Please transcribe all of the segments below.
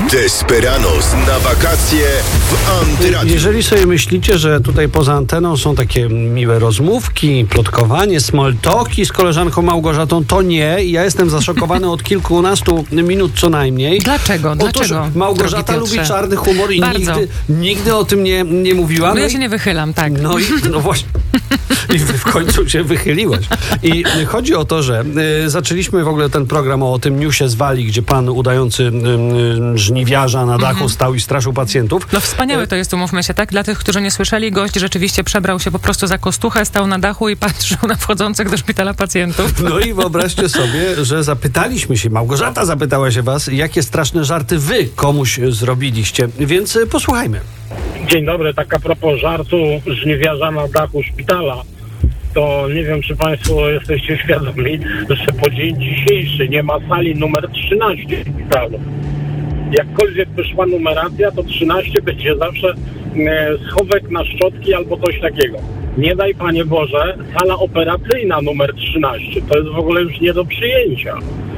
Desperados na wakacje w Antyradiu. Jeżeli sobie myślicie, że tutaj poza anteną są takie miłe rozmówki, plotkowanie, small talki z koleżanką Małgorzatą, to nie. Ja jestem zaszokowany od kilkunastu minut co najmniej. Dlaczego? Otóż Małgorzata lubi czarny humor i nigdy o tym nie mówiła. No ja się nie wychylam, tak. No właśnie. I w końcu się wychyliłaś. I chodzi o to, że zaczęliśmy w ogóle ten program o tym newsie z Walii, gdzie pan udający żniwiarza na dachu stał i straszył pacjentów. No wspaniałe to jest, umówmy się, tak? Dla tych, którzy nie słyszeli, gość rzeczywiście przebrał się po prostu za kostuchę, stał na dachu i patrzył na wchodzących do szpitala pacjentów. No i wyobraźcie sobie, że zapytaliśmy się, Małgorzata zapytała się was, jakie straszne żarty wy komuś zrobiliście, więc posłuchajmy. Dzień dobry, tak a propos żartu żniwiarza na dachu szpitala, to nie wiem, czy państwo jesteście świadomi, że po dzień dzisiejszy nie ma sali numer 13 w szpitalu. Jakkolwiek wyszła numeracja, to 13 będzie zawsze schowek na szczotki albo coś takiego. Nie daj Panie Boże, sala operacyjna numer 13, to jest w ogóle już nie do przyjęcia.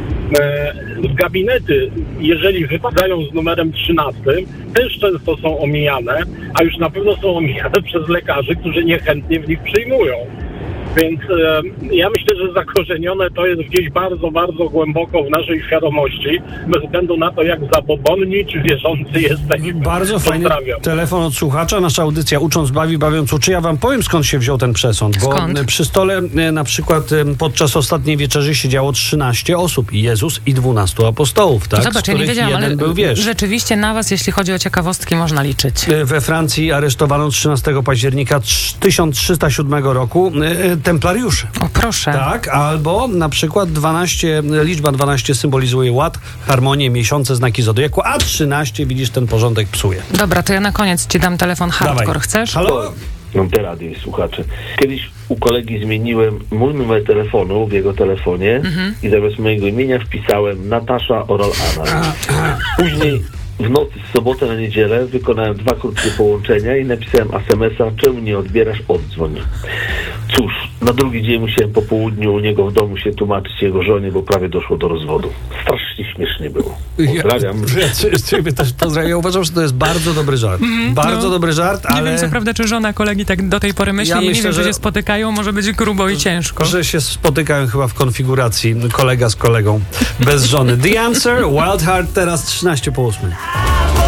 Gabinety, jeżeli wypadają z numerem 13, też często są omijane, a już na pewno są omijane przez lekarzy, którzy niechętnie w nich przyjmują. Więc ja myślę, że zakorzenione to jest gdzieś bardzo, bardzo głęboko w naszej świadomości, bez względu na to, jak zabobonni czy wierzący jesteśmy. Bardzo fajny telefon od słuchacza. Nasza audycja Ucząc bawi, bawiąc uczy. Ja wam powiem, skąd się wziął ten przesąd. Bo przy stole na przykład podczas ostatniej wieczerzy siedziało 13 osób. Jezus i 12 apostołów. Tak? Zobacz, ja nie wiedziałam, ale był, rzeczywiście na was, jeśli chodzi o ciekawostki, można liczyć. We Francji aresztowano 13 października 1307 roku templariuszy. O proszę. Tak, albo na przykład liczba 12 symbolizuje ład, harmonię, miesiące, znaki zodiaku, a 13, widzisz, ten porządek psuje. Dobra, to ja na koniec ci dam telefon hardcore. Dawaj. Chcesz? Halo? Radio i słuchacze. Kiedyś u kolegi zmieniłem mój numer telefonu w jego telefonie i zamiast mojego imienia wpisałem Natasza Oral Anal. Później w nocy z soboty na niedzielę wykonałem 2 krótkie połączenia i napisałem SMS-a: czemu nie odbierasz, oddzwoń. Cóż, na drugi dzień musiałem po południu u niego w domu się tłumaczyć jego żonie, bo prawie doszło do rozwodu. Strasznie śmiesznie było. Pozdrawiam. Ciebie też pozdrawiam. Ja uważam, że to jest bardzo dobry żart. Bardzo dobry żart, ale... Nie wiem, co prawda, czy żona kolegi tak do tej pory myśli. Ja myślę, nie wiem, że się spotykają, może być grubo i ciężko. Że się spotykają chyba w konfiguracji kolega z kolegą bez żony. The Answer, Wild Heart, teraz 13 po 8.